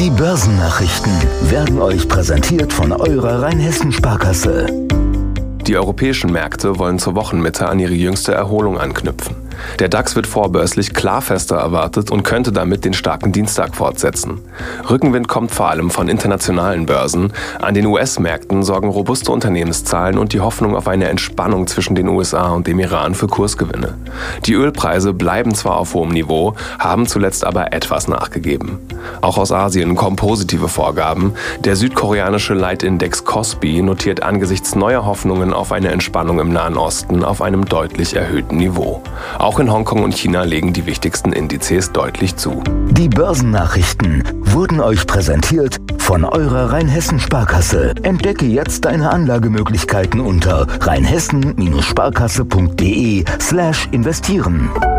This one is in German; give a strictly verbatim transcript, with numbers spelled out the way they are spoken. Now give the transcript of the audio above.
Die Börsennachrichten werden euch präsentiert von eurer Rheinhessen-Sparkasse. Die europäischen Märkte wollen zur Wochenmitte an ihre jüngste Erholung anknüpfen. Der DAX wird vorbörslich klar fester erwartet und könnte damit den starken Dienstag fortsetzen. Rückenwind kommt vor allem von internationalen Börsen. An den U S-Märkten sorgen robuste Unternehmenszahlen und die Hoffnung auf eine Entspannung zwischen den U S A und dem Iran für Kursgewinne. Die Ölpreise bleiben zwar auf hohem Niveau, haben zuletzt aber etwas nachgegeben. Auch aus Asien kommen positive Vorgaben. Der südkoreanische Leitindex Kospi notiert angesichts neuer Hoffnungen auf eine Entspannung im Nahen Osten auf einem deutlich erhöhten Niveau. Auch in Hongkong und China legen die wichtigsten Indizes deutlich zu. Die Börsennachrichten wurden euch präsentiert von eurer Rheinhessen-Sparkasse. Entdecke jetzt deine Anlagemöglichkeiten unter rheinhessen Sparkasse punkt de slash investieren.